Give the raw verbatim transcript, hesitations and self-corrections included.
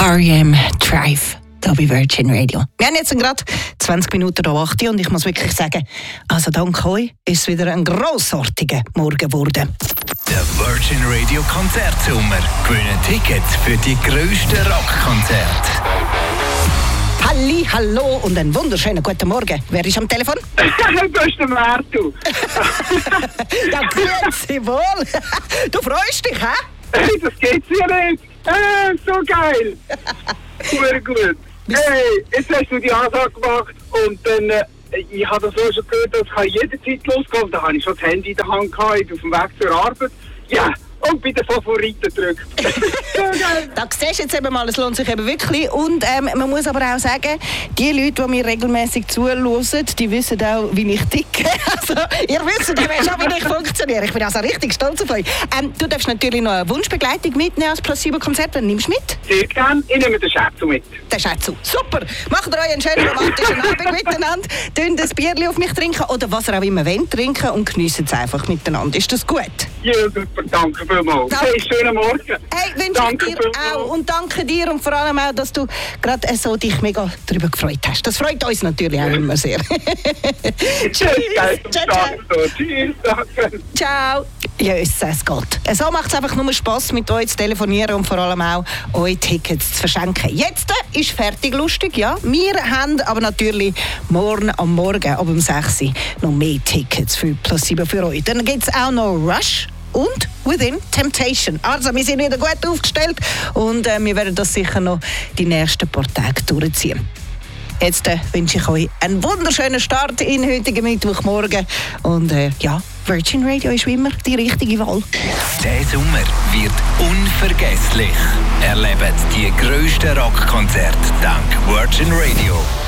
R E M Drive, hier bei Virgin Radio. Wir haben jetzt gerade zwanzig Minuten nach acht und ich muss wirklich sagen, also dank euch ist es wieder ein grossartiger Morgen geworden. Der Virgin Radio Konzertsommer. Gewinnen Tickets für die grössten Rockkonzerte. Halli, hallo und einen wunderschönen guten Morgen. Wer ist am Telefon? Du bist der Mertu. Ja, grüezi wohl. Du freust dich, hä? Hey, das geht's ja nicht. Äh, so geil. Sehr gut. Hey, jetzt hast du die Ansage gemacht und dann, äh, ich habe das auch schon gehört, das kann jederzeit losgehen. Da habe ich schon das Handy in der Hand gehabt, auf dem Weg zur Arbeit. Ja, und bei den Favoriten gedrückt. So geil. Da siehst du jetzt eben mal, es lohnt sich eben wirklich. Und ähm, man muss aber auch sagen, die Leute, die mir regelmäßig zuhören, die wissen auch, wie ich ticke. Also, ihr wisst, ihr wisst auch, wie ich funktioniere. Ich bin also richtig stolz auf euch. Ähm, du darfst natürlich noch eine Wunschbegleitung mitnehmen als Placebo-Konzert. Dann nimmst du mit? Sehr gerne. Ich nehme den Schätzel mit. Den Schätzel. Super. Macht ihr euch einen schönen romantischen Abend miteinander. Tönt ein Bierchen auf mich trinken oder was ihr auch immer wollt trinken und geniessen es einfach miteinander. Ist das gut? Ja, super. Danke vielmals. Danke. Hey, schönen Morgen. Hey, wünsche Danke ich dir auch. Und danke dir und vor allem auch, dass du gerade so dich mega darüber gefreut hast. Das freut uns natürlich auch immer sehr. Tschüss. Ciao, ciao. Tschüss. Danke. Ciao. Ja, es geht. So macht es einfach nur Spass, mit euch zu telefonieren und vor allem auch euch Tickets zu verschenken. Jetzt ist fertig lustig, ja. Wir haben aber natürlich morgen am Morgen ab um sechs Uhr noch mehr Tickets für Placebo für euch. Dann gibt es auch noch Rush und Within Temptation. Also, wir sind wieder gut aufgestellt und äh, wir werden das sicher noch die nächsten paar Tage durchziehen. Jetzt äh, wünsche ich euch einen wunderschönen Start in den heutigen Mittwochmorgen. Und äh, ja, Virgin Radio ist wie immer die richtige Wahl. Der Sommer wird unvergesslich. Erlebt die grössten Rockkonzerte dank Virgin Radio.